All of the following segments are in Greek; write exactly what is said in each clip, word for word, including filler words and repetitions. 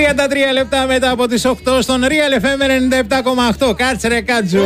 τριάντα τρία λεπτά μετά από τις οκτώ στον Real εφ εμ ενενήντα επτά κόμμα οκτώ. Κάτσε ρε Κάτζου.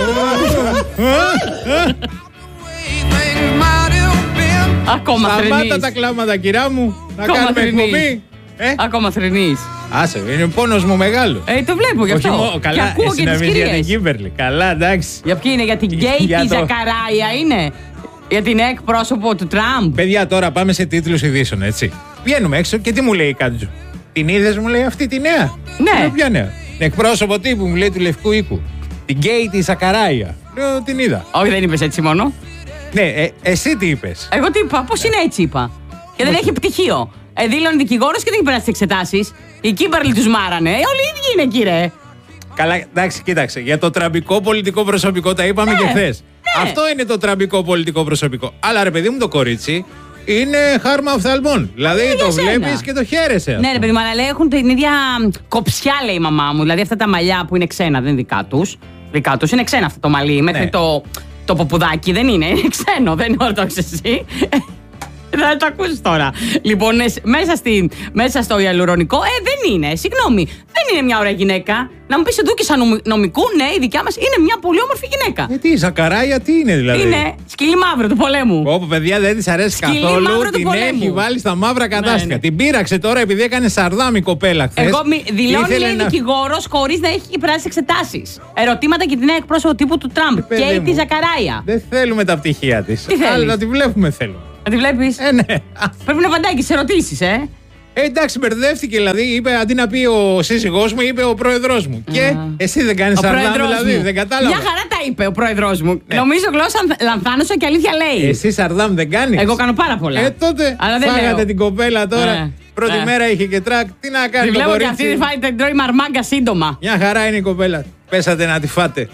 Ακόμα θρηνείς. Σταμάτα τα κλάματα, κυρά μου. Να Ακόμα κάνουμε θρηνείς. εκπομπή. Ε? Ακόμα θρηνείς. Άσε, είναι πόνος μου μεγάλο. Ε, το βλέπω γι' αυτό. Όχι, μο, καλά, και ακούω εσύ και να τις μιλήσεις για την κυρίες. Κίμπερλι. Καλά, εντάξει. Για ποιοι είναι, για την Γκέι Για τη το- Ζακαράια είναι. Για την εκπρόσωπο του Τραμπ. Παιδιά, τώρα πάμε σε τίτλους ειδήσεων, έτσι. Βγαίνουμε έξω και τι μου λέει η Κάτζου. Την είδες, μου λέει, αυτή τη νέα. Ναι. Λέω, ποια νέα. Την εκπρόσωπο τύπου, μου λέει, του Λευκού Οίκου. Την Γκέι τη Ζακαράια. Λέω, την είδα. Όχι, δεν είπες έτσι μόνο. Ναι, ε, εσύ τι είπες. Εγώ τι είπα, πώς είναι έτσι είπα. Και δεν έχει πτυχίο. Ε, δήλωνε δικηγόρος και δεν έχει περάσει τις εξετάσεις. Οι Κίμπερλι τους μάρανε. Ε, όλοι οι ίδιοι είναι, κύριε. Καλά, εντάξει, κοίταξε. Για το τραμπικό πολιτικό προσωπικό τα είπαμε Ναι, και χθες. ναι. Αυτό είναι το τραμπικό πολιτικό προσωπικό. Αλλά ρε παιδί μου, το κορίτσι είναι χάρμα οφθαλμών. Δηλαδή για το σένα. βλέπεις και το χαίρεσαι. Ναι, αυτό. ρε παιδί μου, αλλά λέει έχουν την ίδια κοψιά, λέει η μαμά μου. Δηλαδή αυτά τα μαλλιά που είναι ξένα, δεν είναι δικά τους. Δικά τους είναι ξένα αυτό το μαλλί. Μέχρι Ναι. το, το ποπουδάκι δεν είναι. Είναι ξένο, δεν είναι όρθωξο εσύ. Θα το ακούσει τώρα. Λοιπόν, ε, μέσα, στη, μέσα στο ιαλουρονικό, ε, δεν είναι. Συγγνώμη, δεν είναι μια ωραία γυναίκα. Να μου πει εδώ και σαν νομι- νομικού, ναι, η δικιά μας είναι μια πολύ όμορφη γυναίκα. Ε, τι, η Ζακαράια τι είναι δηλαδή. Είναι σκυλί μαύρο του πολέμου. Όπου παιδιά δεν της αρέσει Σκυλί καθόλου, μαύρο του την πολέμου. έχει βάλει στα μαύρα κατάστοιχα. ναι. Την πείραξε τώρα επειδή έκανε σαρδάμ η κοπέλα χθες. Εγώ μη- δηλώνει, Ήθελε λέει, να- δικηγόρος χωρίς να έχει περάσει εξετάσεις. Ερωτήματα και την νέα εκπρόσωπο τύπου του Τραμπ. Ε, παιδί Και μου. τη Ζακαράια. Δεν θέλουμε τα πτυχία της. Τι θέλεις? Αλλά να τη βλέπουμε θέλουμε. Να τη βλέπεις. Ε, ναι. Πρέπει να απαντάει και σε ερωτήσεις, ε. Ε, εντάξει, μπερδεύτηκε δηλαδή. Είπε αντί να πει ο σύζυγός μου, είπε ο πρόεδρος μου. Και εσύ δεν κάνεις Ο σαρδάμ, πρόεδρος δηλαδή. μου. Δεν κατάλαβα. Μια χαρά τα είπε ο πρόεδρος μου. Ναι. Νομίζω γλώσσα λανθάνωσα και αλήθεια λέει. Εσύ σαρδάμ δεν κάνεις. Εγώ κάνω πάρα πολλά. Ε, τότε Αλλά δεν φάγατε λέω. την κοπέλα τώρα. Ε, Πρώτη ε. μέρα είχε και τρακ. Τι να κάνει Τη το βλέπω και κορίτσι. αυτή φάει την τρώει μαρμάγκα σύντομα. Μια χαρά είναι η κοπέλα. Πέσατε να τη φάτε.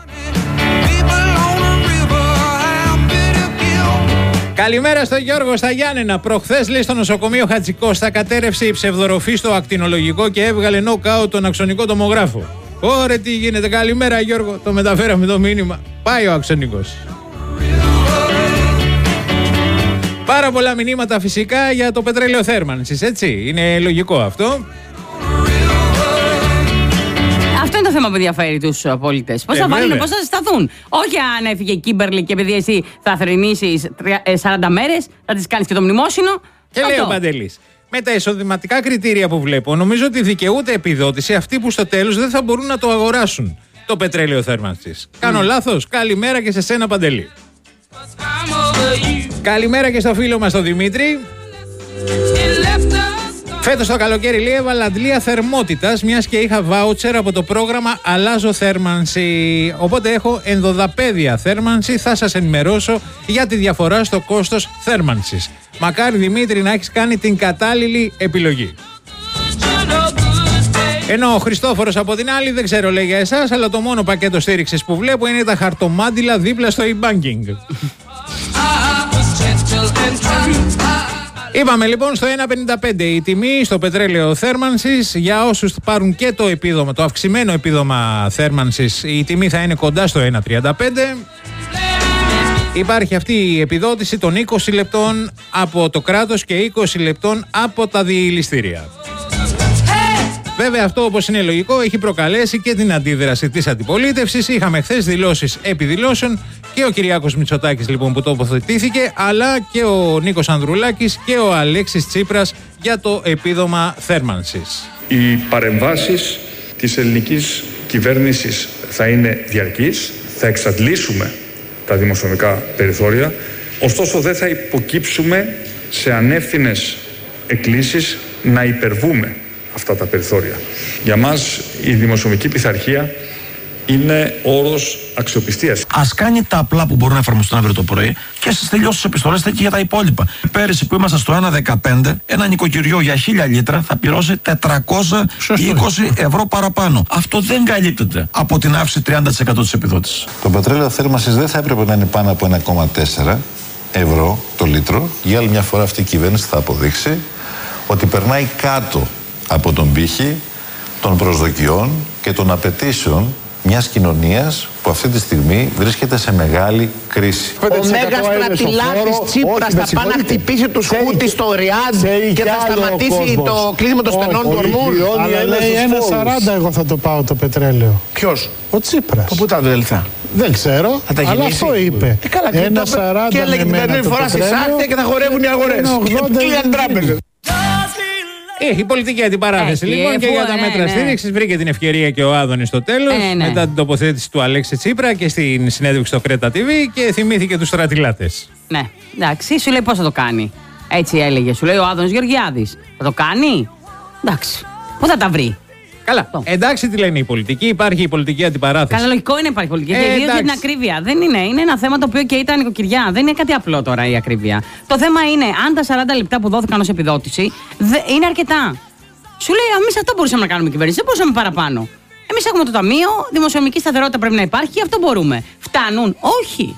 Καλημέρα στον Γιώργο στα Γιάννενα. Προχθές, λέει, στο νοσοκομείο Χατζικώστα κατέρευσε η ψευδοροφή στο ακτινολογικό και έβγαλε νοκάουτ τον αξονικό τομογράφο. Ωρε τι γίνεται. Καλημέρα Γιώργο. Το μεταφέραμε το μήνυμα. Πάει ο αξονικός. Πάρα πολλά μηνύματα φυσικά για το πετρέλαιο θέρμανσης, έτσι. Είναι λογικό αυτό. Αυτό είναι το θέμα που ενδιαφέρει τους πολίτες. Πώς Ε, θα βάλουν, βέβαια. πώς θα σταθούν. Όχι αν έφυγε η Κίμπερλι και επειδή εσύ θα θρηνήσεις σαράντα μέρες, θα τις κάνεις και το μνημόσυνο. Και λέει Αυτό. ο Παντελής, με τα εισοδηματικά κριτήρια που βλέπω, νομίζω ότι δικαιούται επιδότηση αυτοί που στο τέλος δεν θα μπορούν να το αγοράσουν το πετρέλαιο θέρμανσης. Κάνω λάθος? Καλημέρα και σε σένα, Παντελή. Καλημέρα και στο φίλο μας τον Δημήτρη. Φέτος το καλοκαίρι, λέει, έβαλα αντλία θερμότητας, μιας και είχα βάουτσερ από το πρόγραμμα Αλλάζω Θέρμανση. Οπότε έχω ενδοδαπέδια θέρμανση. Θα σας ενημερώσω για τη διαφορά στο κόστος θέρμανσης. Μακάρι, Δημήτρη, να έχεις κάνει την κατάλληλη επιλογή. Ενώ ο Χριστόφορος από την άλλη, δεν ξέρω, λέει για εσάς, αλλά το μόνο πακέτο στήριξης που βλέπω είναι τα χαρτομάντιλα δίπλα στο e-banking. Είπαμε λοιπόν στο ένα πενήντα πέντε η τιμή στο πετρέλαιο θέρμανσης. Για όσους πάρουν και το επίδομα, το αυξημένο επίδομα θέρμανσης, η τιμή θα είναι κοντά στο ένα τριάντα πέντε. Υπάρχει αυτή η επιδότηση των είκοσι λεπτών από το κράτος και είκοσι λεπτών από τα διηληστήρια. Βέβαια, αυτό, όπως είναι λογικό, έχει προκαλέσει και την αντίδραση της αντιπολίτευσης. Είχαμε χθες δηλώσεις επί δηλώσεων και ο Κυριάκος Μητσοτάκης, λοιπόν, που τοποθετήθηκε, αλλά και ο Νίκος Ανδρουλάκης και ο Αλέξης Τσίπρας για το επίδομα θέρμανσης. Οι παρεμβάσεις της ελληνικής κυβέρνησης θα είναι διαρκείς, θα εξαντλήσουμε τα δημοσιονομικά περιθώρια, ωστόσο δεν θα υποκύψουμε σε ανεύθυνες εκκλήσεις να υπερβούμε αυτά τα περιθώρια. Για μας η δημοσιονομική πειθαρχία είναι όρος αξιοπιστίας. Ας κάνει τα απλά που μπορούν να εφαρμοστούν αύριο το πρωί και στις τελειώσεις επιστολές θα και για τα υπόλοιπα. Πέρυσι που ήμασταν στο ένα δεκαπέντε, ένα νοικοκυριό για χίλια λίτρα θα πληρώσει τετρακόσια είκοσι ευρώ παραπάνω. Αυτό δεν καλύπτεται από την αύξηση τριάντα τοις εκατό της επιδότησης. Το πετρέλαιο θέρμανσης δεν θα έπρεπε να είναι πάνω από ένα κόμμα τέσσερα ευρώ το λίτρο. Για άλλη μια φορά αυτή η κυβέρνηση θα αποδείξει ότι περνάει κάτω από τον πύχη των προσδοκιών και των απαιτήσεων μιας κοινωνίας που αυτή τη στιγμή βρίσκεται σε μεγάλη κρίση. Ο Μέγας Στρατιλάτης Τσίπρας θα πάει να χτυπήσει τους Χούτις στο Ριάντ και θα σταματήσει το κλείσιμο των στενών του Ορμούζ. Αλλά λέει ένα σαράντα εγώ θα το πάω το πετρέλαιο. Ποιος? Ο Τσίπρας. Πού τα δέλτα? Δεν ξέρω, αλλά αυτό είπε. Ένα σαράντα και έλεγε την περνή φορά στη Σάχτια και θα χορεύουν οι αγορές. Κλείναν τράπεζες. Ε, η πολιτική αντιπαράθεση Έχει, λοιπόν ε, και που, για τα ναι, μέτρα ναι. στήριξης βρήκε την ευκαιρία και ο Άδωνης στο τέλος Ε, ναι. μετά την τοποθέτηση του Αλέξη Τσίπρα και στην συνέντευξη στο Κρέτα τι βι και θυμήθηκε τους στρατιλάτες. Ναι, εντάξει, σου λέει πώς θα το κάνει. Έτσι έλεγε, σου λέει ο Άδωνης Γεωργιάδης. Θα το κάνει. Εντάξει, πού θα τα βρει. Καλά, εντάξει τι λένε οι πολιτικοί, υπάρχει η πολιτική αντιπαράθεση. Καλά, λογικό είναι υπάρχει πολιτική. Ε, και ιδίως για την εντάξει. ακρίβεια. Δεν είναι. Είναι ένα θέμα το οποίο και ήταν νοικοκυριά. Δεν είναι κάτι απλό τώρα η ακρίβεια. Το θέμα είναι αν τα σαράντα λεπτά που δόθηκαν ως επιδότηση δε, είναι αρκετά. Σου λέει, εμείς αυτό μπορούσαμε να κάνουμε κυβέρνηση. Δεν μπορούσαμε παραπάνω. Εμείς έχουμε το ταμείο, δημοσιονομική σταθερότητα πρέπει να υπάρχει και αυτό μπορούμε. Φτάνουν. Όχι.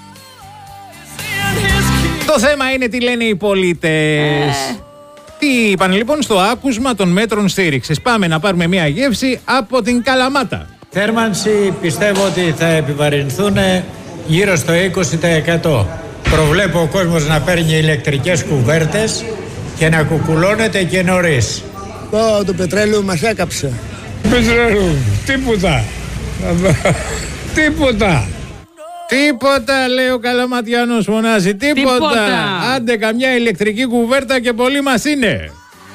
Το θέμα είναι τι λένε οι πολίτες. Ε. Τι είπαν λοιπόν στο άκουσμα των μέτρων στήριξης. Πάμε να πάρουμε μια γεύση από την Καλαμάτα. Θέρμανση πιστεύω ότι θα επιβαρυνθούν γύρω στο είκοσι τοις εκατό. Προβλέπω ο κόσμος να παίρνει ηλεκτρικές κουβέρτες και να κουκουλώνεται και νωρίς. Ω, το πετρέλαιο μας έκαψε. Πετρέλαιο, τίποτα. Τίποτα. Τίποτα, λέει ο Καλαματιάνος, φωνάζει. Τίποτα. Τίποτα. Άντε καμιά ηλεκτρική κουβέρτα και πολύ μας είναι.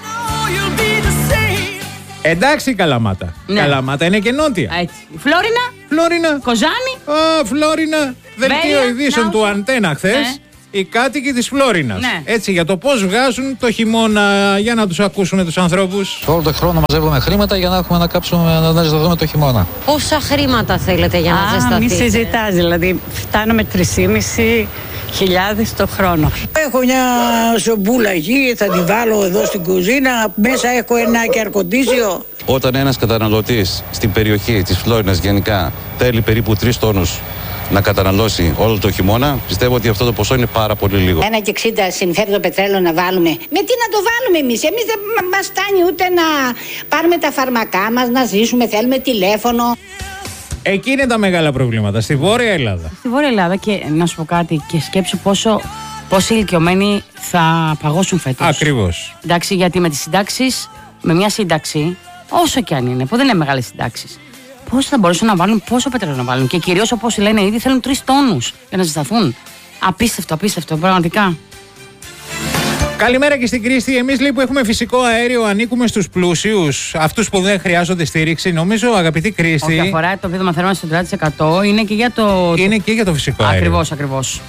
Εντάξει Καλαμάτα. Ναι. Καλαμάτα είναι και νότια. Έτσι. Φλόρινα, Φλόρινα. Κοζάνη. Α, Φλόρινα. Δελτίο Βέλια, ειδήσεων Νάουσα. του Αντένα χθες. Ναι. Οι κάτοικοι της Φλόρινας. Ναι. Έτσι, για το πώς βγάζουν το χειμώνα. Για να τους ακούσουμε τους ανθρώπους. Όλο τον χρόνο μαζεύουμε χρήματα για να έχουμε να κάψουμε να ζεσταθούμε το χειμώνα. Πόσα χρήματα θέλετε για να Α, μη ζεσταθείτε? συζητάς, δηλαδή φτάνουμε τρεις και μισή χιλιάδες το χρόνο. Έχω μια σομπούλα εκεί, θα τη βάλω εδώ στην κουζίνα, μέσα έχω ένα κερκοντήσιο. Όταν ένας καταναλωτής στην περιοχή της Φλόρινας γενικά θέλει περίπου τρεις τόνους να καταναλώσει όλο το χειμώνα, πιστεύω ότι αυτό το ποσό είναι πάρα πολύ λίγο. Ένα και εξήντα συμφέρει το πετρέλαιο να βάλουμε. Με τι να το βάλουμε εμείς? Εμείς δεν μα- μας φτάνει ούτε να πάρουμε τα φαρμακά μας, να ζήσουμε, θέλουμε τηλέφωνο. Εκεί είναι τα μεγάλα προβλήματα. Στη Βόρεια Ελλάδα. Στη Βόρεια Ελλάδα και να σου πω κάτι και σκέψου πόσο, πόσοι ηλικιωμένοι θα παγώσουν φέτος. Ακριβώς. Εντάξει, γιατί με τις συντάξεις, με μια σύνταξη, όσο και αν είναι, που δεν είναι μεγάλες συντάξεις, πόσο θα μπορούσαν να βάλουν, πόσο πετρέλαιο να βάλουν. Και κυρίως όπως λένε ήδη θέλουν τρεις τόνους για να ζεσταθούν. Απίστευτο, απίστευτο, πραγματικά. Καλημέρα και στην Κρίστη. Εμείς λέει που έχουμε φυσικό αέριο ανήκουμε στους πλούσιους, αυτούς που δεν χρειάζονται στήριξη. Νομίζω, αγαπητή Κρίστη. Όχι, αφορά το επίδομα θέρμανσης στο τριάντα τοις εκατό, είναι και για το. Είναι και για το φυσικό αέριο. Ακριβώς, ακριβώς.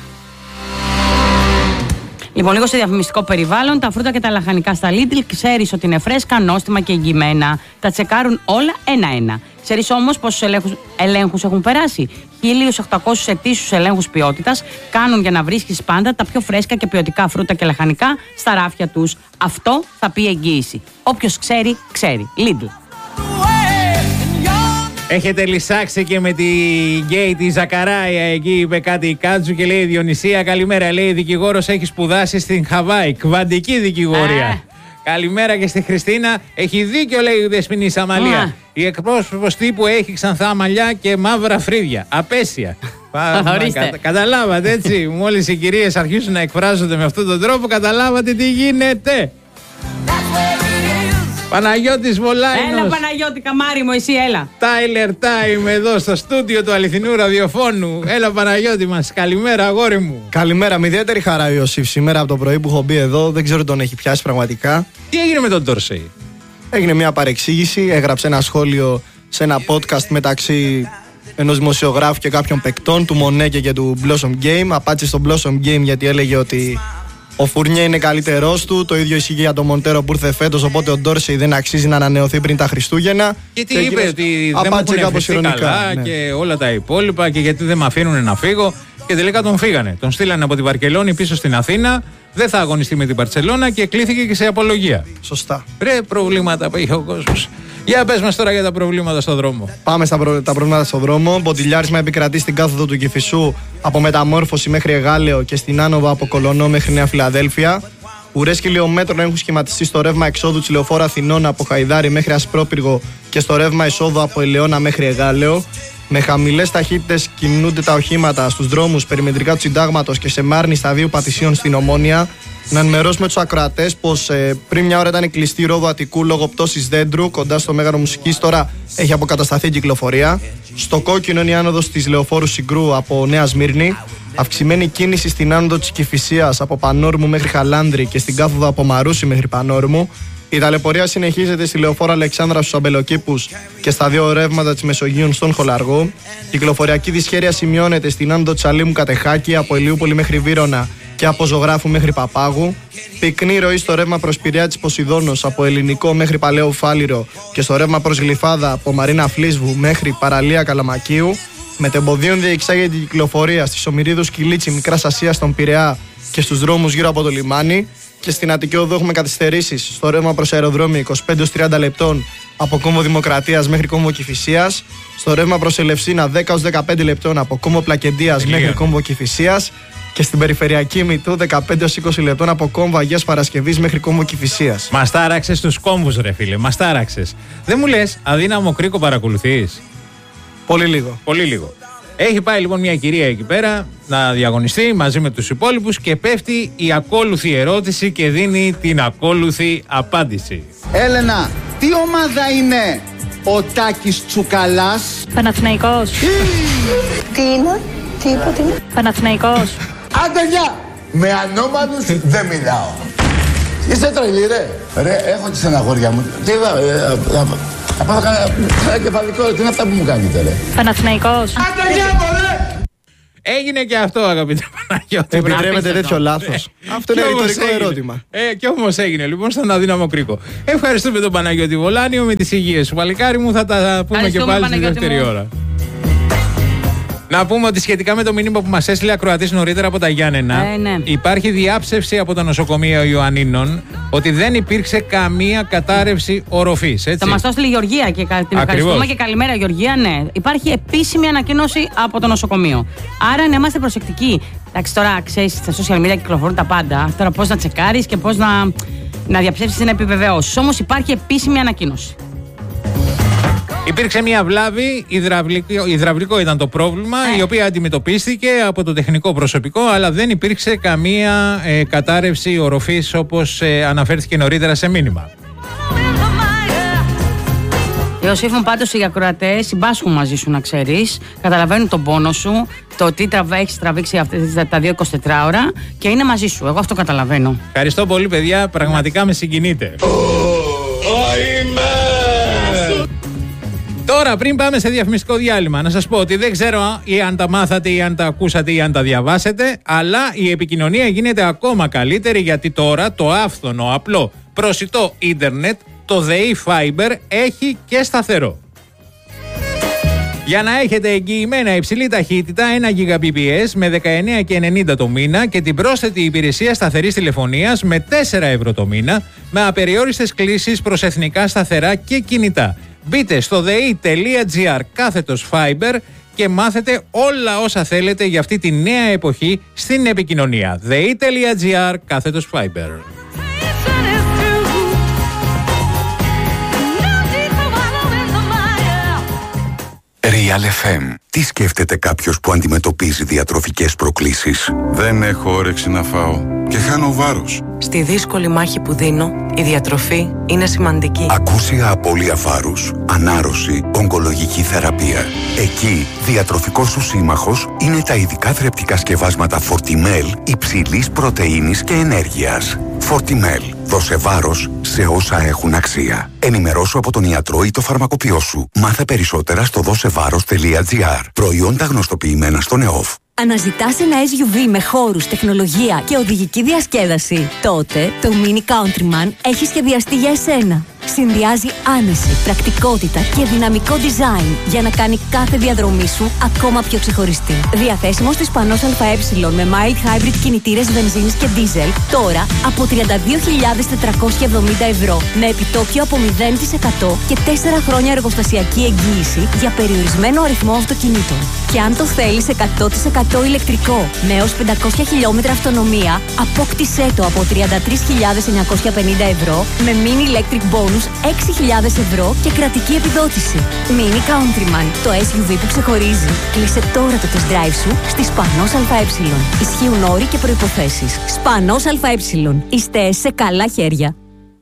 Λοιπόν, λίγο σε διαφημιστικό περιβάλλον, τα φρούτα και τα λαχανικά στα Lidl ξέρεις ότι είναι φρέσκα, νόστιμα και εγγυημένα. Τα τσεκάρουν όλα ένα-ένα. Ξέρεις όμως πόσους ελέγχους, ελέγχους έχουν περάσει? χίλια οκτακόσιους ετήσιους ελέγχους ποιότητας κάνουν για να βρίσκεις πάντα τα πιο φρέσκα και ποιοτικά φρούτα και λαχανικά στα ράφια τους. Αυτό θα πει εγγύηση. Όποιος ξέρει, ξέρει. Lidl. Έχετε λυσάξει και με τη γκέι τη Ζακαράια εκεί, είπε κάτι η Κάτζου και λέει Διονυσία, καλημέρα. Λέει δικηγόρος έχει σπουδάσει στην Χαβάη, κβαντική δικηγορία. Ε. Καλημέρα και στη Χριστίνα. Έχει δίκιο, λέει η Δεσποινή Αμαλία. Α. Η εκπρόσωπος τύπου έχει ξανθά μαλλιά και μαύρα φρύδια. Απέσια. Πα- μα, Ορίστε. κατα- καταλάβατε έτσι. Μόλις οι κυρίες αρχίσουν να εκφράζονται με αυτόν τον τρόπο, καταλάβατε τι γίνεται. Παναγιώτης Βολάινος. Έλα Παναγιώτη, καμάρι μου, εσύ έλα. Tyler Time εδώ στο στούντιο του αληθινού ραδιοφώνου. Έλα Παναγιώτη μας, καλημέρα αγόρι μου. Καλημέρα, με ιδιαίτερη χαρά ο Ιωσήφ σήμερα από το πρωί που έχω μπει εδώ. Δεν ξέρω τον έχει πιάσει πραγματικά. Τι έγινε με τον Ντόρσεϊ? Έγινε μια παρεξήγηση, έγραψε ένα σχόλιο σε ένα podcast μεταξύ ενός δημοσιογράφου και κάποιων παικτών, του Μονέκε και του Blossom Game. Απάντησε στο Blossom Game γιατί έλεγε ότι ο Φουρνιέ είναι καλύτερός του. Το ίδιο ισχύει για τον Μοντέρο που ήρθε φέτος. Οπότε ο Ντόρσεϊ δεν αξίζει να ανανεωθεί πριν τα Χριστούγεννα. Και τι είπε, ότι δεν απάντησε μου έχουν κάπως ευχηθεί ειρωνικά. καλά Ναι. και όλα τα υπόλοιπα και γιατί δεν με αφήνουν να φύγω. Και τελικά τον φύγανε. Τον στείλανε από τη Βαρκελόνη πίσω στην Αθήνα. Δεν θα αγωνιστεί με την Μπαρτσελώνα και κλήθηκε και σε απολογία. Σωστά. Ρε προβλήματα που είχε ο κόσμος. Για πες μας τώρα για τα προβλήματα στον δρόμο. Πάμε στα προ... τα προβλήματα στον δρόμο. Μποτιλιάρισμα επικρατεί στην κάθοδο του Κηφισού από Μεταμόρφωση μέχρι Εγάλεο και στην άνοδο από Κολονό μέχρι Νέα Φιλαδέλφια. Ουρές χιλιόμετρων έχουν σχηματιστεί στο ρεύμα εξόδου της Λεωφόρου Αθηνών από Χαϊδάρη μέχρι Ασπρόπυργο και στο ρεύμα εισόδου από Ελαιώνα μέχρι Εγάλεο. Με χαμηλές ταχύτητες κινούνται τα οχήματα στους δρόμους περιμετρικά του Συντάγματος και σε Μάρνη σταδίου Πατησίων στην Ομόνια. Να ενημερώσουμε τους ακροατές πως ε, πριν μια ώρα ήταν η κλειστή ρόδο Αττικού λόγω πτώσης δέντρου κοντά στο Μέγαρο Μουσικής. Τώρα έχει αποκατασταθεί η κυκλοφορία. Στο κόκκινο είναι η άνοδος της Λεωφόρου Συγκρού από Νέα Σμύρνη. Αυξημένη κίνηση στην άνοδο της Κηφισίας από Πανόρμου μέχρι Χαλάνδρη και στην κάθοδο από Μαρούσι μέχρι Πανόρμου. Η ταλαιπωρία συνεχίζεται στη Λεωφόρο Αλεξάνδρα στους Αμπελοκήπους και στα δύο ρεύματα της Μεσογείου στον Χολαργό. Κυκλοφοριακή δυσχέρεια σημειώνεται στην άνοδο της Αλήμου Κατεχάκη από Ηλιούπολη μέχρι Βύρωνα και από Ζωγράφου μέχρι Παπάγου. Πυκνή ροή στο ρεύμα προς Πειραιά της Ποσειδώνος από Ελληνικό μέχρι Παλαιό Φάληρο και στο ρεύμα προς Γλυφάδα από Μαρίνα Φλίσβου μέχρι Παραλία Καλαμακίου. Μετεμποδίων διεξάγεται η κυκλοφορία στις Ομηρίδους Κιλίτσι Μικράς Ασίας στον Πειραιά και στους δρόμους γύρω από το λιμάνι. Και στην Αττική Οδό έχουμε καθυστερήσεις στο ρεύμα προς αεροδρόμιο είκοσι πέντε έως τριάντα λεπτών από Κόμβο Δημοκρατίας μέχρι Κόμβο Κηφισίας. Στο ρεύμα προς Ελευσίνα δέκα έως δεκαπέντε λεπτών από Κόμβο Πλακεντίας μέχρι Κόμβο Κηφισίας. Και στην περιφερειακή Μητού δεκαπέντε έως είκοσι λεπτών από Κόμβο Αγίας Παρασκευής μέχρι Κόμβο Κηφισίας. Μας τάραξες τους κόμβους, ρε φίλε, μας τάραξες. Δεν μου λες, αδύναμο κρίκο παρακολουθείς? Πολύ λίγο. Πολύ λίγο. Έχει πάει λοιπόν μια κυρία εκεί πέρα να διαγωνιστεί μαζί με τους υπόλοιπους και πέφτει η ακόλουθη ερώτηση και δίνει την ακόλουθη απάντηση. Έλενα, τι ομάδα είναι ο Τάκης Τσουκαλάς? Παναθηναϊκός. Τι είναι, τι είπα, τι είναι? Παναθηναϊκός. Άντε γεια! Με ανώμαλους δεν μιλάω. Είστε τρελοί ρε. Ρε, έχω τη στεναχώρια μου. Τι είδα, θα πάω κανένα κεφαλικό, τι είναι αυτά που μου κάνετε ρε. Παναθηναϊκός. Άντε γεια μωρέ! Έγινε και αυτό, αγαπητέ Παναγιώτη. Επιτρέπετε τέτοιο λάθος? Αυτό είναι ρητορικό ερώτημα. Ε, και όμως έγινε λοιπόν στον αδύναμο κρίκο. Ευχαριστούμε τον Παναγιώτη Βολάνιο, με τις υγείες σου. Παλικάρι μου, θα τα πούμε και πάλι στη δεύτερη ώρα. Να πούμε ότι σχετικά με το μήνυμα που μας έστειλε ακροατής νωρίτερα από τα Γιάννενα, ε, ναι. υπάρχει διάψευση από το νοσοκομείο Ιωαννίνων ότι δεν υπήρξε καμία κατάρρευση οροφής. Έτσι. Θα μας το έστειλε η Γεωργία και την ευχαριστούμε και καλημέρα Γεωργία. Ναι, υπάρχει επίσημη ανακοίνωση από το νοσοκομείο. Άρα να είμαστε προσεκτικοί. Εντάξει, τώρα ξέρεις, στα social media κυκλοφορούν τα πάντα. Τώρα πώς να τσεκάρεις και πώς να, να διαψεύσεις την επιβεβαιώση. Όμως υπάρχει επίσημη ανακοίνωση. Υπήρξε μια βλάβη, υδραυλικό, υδραυλικό ήταν το πρόβλημα, ε. η οποία αντιμετωπίστηκε από το τεχνικό προσωπικό, αλλά δεν υπήρξε καμία ε, κατάρρευση οροφής όπως ε, αναφέρθηκε νωρίτερα σε μήνυμα. Ιωσήφων, πάντως οι ακροατές συμπάσχουν μαζί σου, να ξέρεις. Καταλαβαίνουν τον πόνο σου, το τι έχεις τραβήξει αυτές τα δύο εικοσιτετράωρα και είναι μαζί σου. Εγώ αυτό καταλαβαίνω. Ευχαριστώ πολύ, παιδιά. Πραγματικά με συγκινείτε. Τώρα, πριν πάμε σε διαφημιστικό διάλειμμα, να σας πω ότι δεν ξέρω ή αν τα μάθατε ή αν τα ακούσατε ή αν τα διαβάσετε, αλλά η επικοινωνία γίνεται ακόμα καλύτερη, γιατί τώρα το άφθονο, απλό, προσιτό ίντερνετ, το ΔΕΗ Fiber, έχει και σταθερό. Για να έχετε εγγυημένα υψηλή ταχύτητα ένα γιγαμπιπιες με δεκαεννέα και ενενήντα το μήνα και την πρόσθετη υπηρεσία σταθερής τηλεφωνίας με τέσσερα ευρώ το μήνα, με απεριόριστες κλήσεις προς εθνικά σταθερά και κινητά. Μπείτε στο δei.gr κάθετος Fiber και μάθετε όλα όσα θέλετε για αυτή τη νέα εποχή στην επικοινωνία. δei.gr κάθετος Fiber. Real εφ εμ. Τι σκέφτεται κάποιος που αντιμετωπίζει διατροφικές προκλήσεις? Δεν έχω όρεξη να φάω και χάνω βάρος. Στη δύσκολη μάχη που δίνω, η διατροφή είναι σημαντική. Ακούσια απώλεια βάρους, ανάρρωση, ογκολογική θεραπεία. Εκεί, διατροφικός σου σύμμαχος είναι τα ειδικά θρεπτικά σκευάσματα Fortimel υψηλής πρωτεΐνης και ενέργειας. Fortimel. Δώσε βάρος σε όσα έχουν αξία. Ενημερώσου από τον ιατρό ή το φαρμακοποιό σου. Μάθε περισσότερα στο δώσεβάρος τελεία τζι άρ. Προϊόντα γνωστοποιημένα στον ΕΟΦ. Αναζητάς ένα ες γιου βι με χώρους, τεχνολογία και οδηγική διασκέδαση? Τότε το Mini Countryman έχει σχεδιαστεί για εσένα. Συνδυάζει άνεση, πρακτικότητα και δυναμικό design για να κάνει κάθε διαδρομή σου ακόμα πιο ξεχωριστή. Διαθέσιμο στις Πανός ΑΕ με mild hybrid κινητήρες βενζίνης και diesel τώρα από τριάντα δύο χιλιάδες τετρακόσια εβδομήντα ευρώ με επιτόκιο από μηδέν τοις εκατό και τέσσερα χρόνια εργοστασιακή εγγύηση για περιορισμένο αριθμό αυτοκινήτων. Και αν το θέλεις εκατό τοις εκατό ηλεκτρικό με έως πεντακόσια χιλιόμετρα αυτονομία, απόκτησέ το από τριάντα τρεις χιλιάδες εννιακόσια πενήντα ευρώ με mini electric bonus μπόνους έξι χιλιάδες ευρώ και κρατική επιδότηση. Mini Countryman, το ες γιου βι που ξεχωρίζει. Κλείσε τώρα το test drive σου στη Σπανός ΑΕ. Ισχύουν όροι και προϋποθέσεις. Σπανός ΑΕ. Είστε σε καλά χέρια.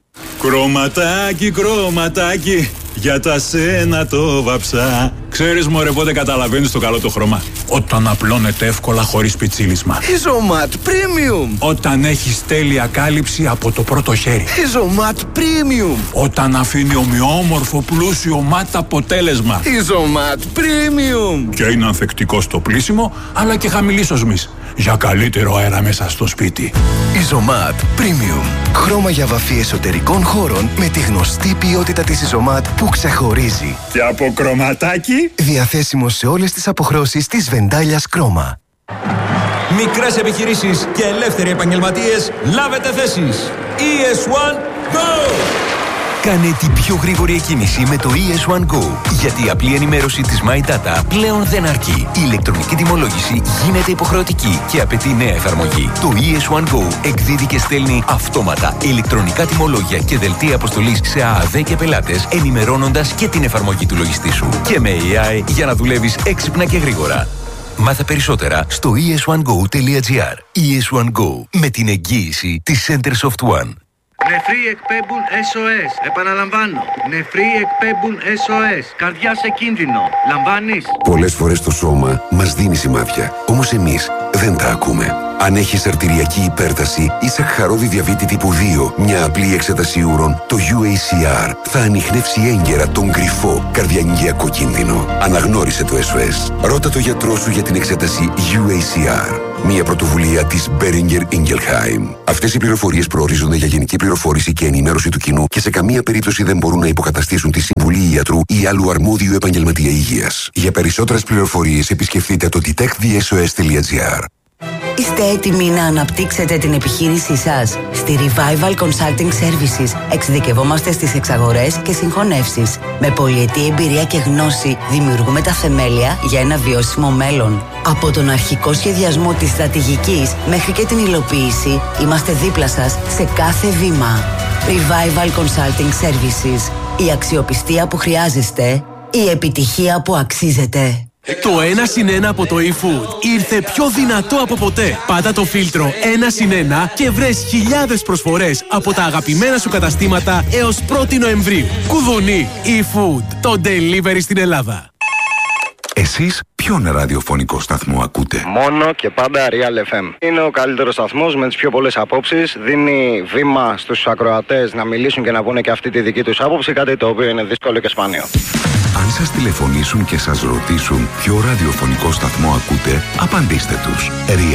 Κρωματάκι, κρωματάκι, για τα σένα το βαψά. Ξέρεις μωρέ πότε καταλαβαίνεις το καλό το χρώμα? Όταν απλώνεται εύκολα χωρίς πιτσίλισμα. Ιζωμάτ Premium. Όταν έχεις τέλεια κάλυψη από το πρώτο χέρι. Ιζωμάτ Premium. Όταν αφήνει ομοιόμορφο πλούσιο ματ αποτέλεσμα. Ιζωμάτ Premium. Και είναι ανθεκτικό στο πλύσιμο αλλά και χαμηλής οσμής. Για καλύτερο αέρα μέσα στο σπίτι. Ιζωμάτ Premium. Χρώμα για βαφή εσωτερικών χώρων με τη γνωστή ποιότητα της Ιζωμάτ που ξεχωρίζει. Και από κρωματάκι. Διαθέσιμο σε όλες τις αποχρώσεις της Βεντάλιας Κρώμα. Μικρές επιχειρήσεις και ελεύθεροι επαγγελματίες, λάβετε θέσεις. ι ες One Go! Κάνε την πιο γρήγορη εκκίνηση με το ι ες One Go. Γιατί η απλή ενημέρωση της My Data πλέον δεν αρκεί. Η ηλεκτρονική τιμολόγηση γίνεται υποχρεωτική και απαιτεί νέα εφαρμογή. Το ι ες One Go εκδίδει και στέλνει αυτόματα ηλεκτρονικά τιμολόγια και δελτία αποστολής σε ΑΑΔ και πελάτες, ενημερώνοντας και την εφαρμογή του λογιστή σου. Και με έι άι για να δουλεύεις έξυπνα και γρήγορα. Μάθε περισσότερα στο ι ες one go τελεία τζι άρ. ι ες One Go, με την εγγύηση της Centersoft One. Νεφροί εκπέμπουν ες ο ες. Επαναλαμβάνω. Νεφροί εκπέμπουν ες ο ες. Καρδιά σε κίνδυνο. Λαμβάνεις? Πολλές φορές το σώμα μας δίνει σημάδια. Όμως εμείς δεν τα ακούμε. Αν έχεις αρτηριακή υπέρταση ή σαχαρώδη διαβήτη τύπου δύο, μια απλή εξέταση ούρων, το γιου έι σι αρ θα ανιχνεύσει έγκαιρα τον κρυφό καρδιαγγειακό κίνδυνο. Αναγνώρισε το ες ο ες. Ρώτα το γιατρό σου για την εξέταση γιου έι σι αρ. Μια πρωτοβουλία της Boehringer Ingelheim. Αυτές οι πληροφορίες προορίζονται για γενική πληροφόρηση και ενημέρωση του κοινού και σε καμία περίπτωση δεν μπορούν να υποκαταστήσουν τη συμβουλή ιατρού ή άλλου αρμόδιου επαγγελματία υγείας. Για περισσότερες πληροφορίες επισκεφτείτε το detect the s o s τελεία τζι άρ. Είστε έτοιμοι να αναπτύξετε την επιχείρησή σας? Στη Revival Consulting Services εξειδικευόμαστε στις εξαγορές και συγχωνεύσεις. Με πολυετή εμπειρία και γνώση δημιουργούμε τα θεμέλια για ένα βιώσιμο μέλλον. Από τον αρχικό σχεδιασμό της στρατηγικής μέχρι και την υλοποίηση, είμαστε δίπλα σας σε κάθε βήμα. Revival Consulting Services. Η αξιοπιστία που χρειάζεστε, η επιτυχία που αξίζετε. Το ένα συν ένα από το eFood ήρθε πιο δυνατό από ποτέ. Πάτα το φίλτρο ένα συν ένα και βρες χιλιάδες προσφορές από τα αγαπημένα σου καταστήματα έως πρώτη Νοεμβρίου. Κουδουνί eFood, το delivery στην Ελλάδα. Εσείς ποιον ραδιοφωνικό σταθμό ακούτε? Μόνο και πάντα Real εφ εμ. Είναι ο καλύτερος σταθμός με τις πιο πολλές απόψεις. Δίνει βήμα στους ακροατές να μιλήσουν και να πούνε και αυτή τη δική τους άποψη, κάτι το οποίο είναι δύσκολο και σπάνιο. Αν σας τηλεφωνήσουν και σας ρωτήσουν ποιο ραδιοφωνικό σταθμό ακούτε, απαντήστε τους. Real